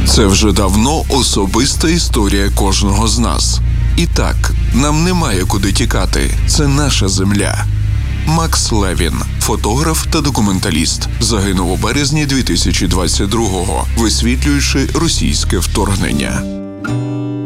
Це вже давно особиста історія кожного з нас. І так, нам немає куди тікати. Це наша земля. Макс Левін, фотограф та документаліст, загинув у березні 2022-го, висвітлюючи російське вторгнення.